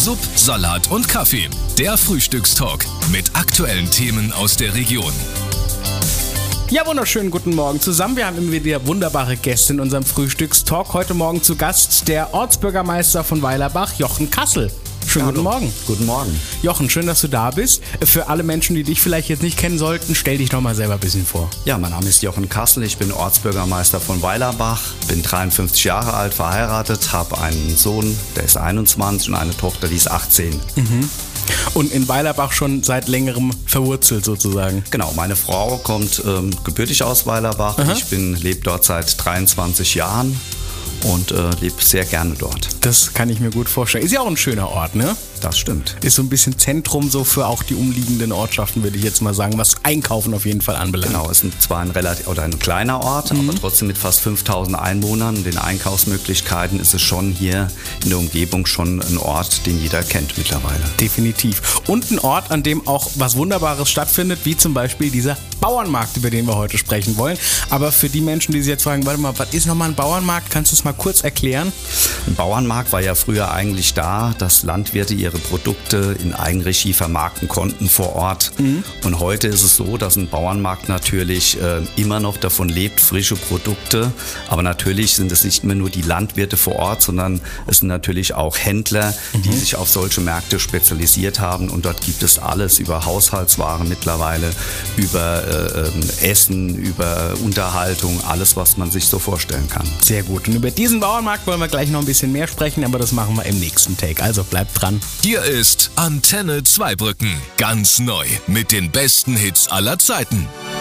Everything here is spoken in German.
Sub, Salat und Kaffee. Der Frühstückstalk mit aktuellen Themen aus der Region. Ja, wunderschönen guten Morgen zusammen. Wir haben immer wieder wunderbare Gäste in unserem Frühstückstalk. Heute Morgen zu Gast der Ortsbürgermeister von Weilerbach, Jochen Kassel. Schönen guten Morgen. Guten Morgen. Jochen, schön, dass du da bist. Für alle Menschen, die dich vielleicht jetzt nicht kennen sollten, stell dich doch mal selber ein bisschen vor. Ja, mein Name ist Jochen Kassel, ich bin Ortsbürgermeister von Weilerbach, bin 53 Jahre alt, verheiratet, habe einen Sohn, der ist 21 und eine Tochter, die ist 18. Und in Weilerbach schon seit längerem verwurzelt sozusagen. Genau, meine Frau kommt gebürtig aus Weilerbach. Ich lebe dort seit 23 Jahren und lebe sehr gerne dort. Das kann ich mir gut vorstellen. Ist ja auch ein schöner Ort, ne? Das stimmt. Ist so ein bisschen Zentrum so für auch die umliegenden Ortschaften, würde ich jetzt mal sagen, was Einkaufen auf jeden Fall anbelangt. Genau, es ist zwar ein kleiner Ort, aber trotzdem mit fast 5000 Einwohnern und den Einkaufsmöglichkeiten ist es schon hier in der Umgebung schon ein Ort, den jeder kennt mittlerweile. Definitiv. Und ein Ort, an dem auch was Wunderbares stattfindet, wie zum Beispiel dieser Bauernmarkt, über den wir heute sprechen wollen. Aber für die Menschen, die sich jetzt fragen, warte mal, was ist nochmal ein Bauernmarkt? Kannst du es mal kurz erklären? Ein Bauernmarkt war ja früher eigentlich da, dass Landwirte ihre Produkte in Eigenregie vermarkten konnten vor Ort. Und heute ist es so, dass ein Bauernmarkt natürlich immer noch davon lebt, frische Produkte. Aber natürlich sind es nicht mehr nur die Landwirte vor Ort, sondern es sind natürlich auch Händler, die sich auf solche Märkte spezialisiert haben. Und dort gibt es alles über Haushaltswaren mittlerweile, über Essen, über Unterhaltung, alles, was man sich so vorstellen kann. Sehr gut. Und über diesen Bauernmarkt wollen wir gleich noch ein bisschen mehr sprechen, aber das machen wir im nächsten Take. Also bleibt dran. Hier ist Antenne Zweibrücken. Ganz neu mit den besten Hits aller Zeiten.